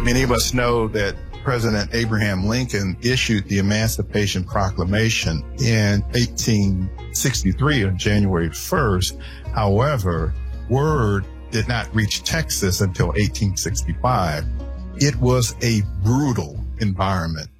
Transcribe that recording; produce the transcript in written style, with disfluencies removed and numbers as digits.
Many of us know that President Abraham Lincoln issued the Emancipation Proclamation in 1863 on January 1st. However, word did not reach Texas until 1865. It was a brutal environment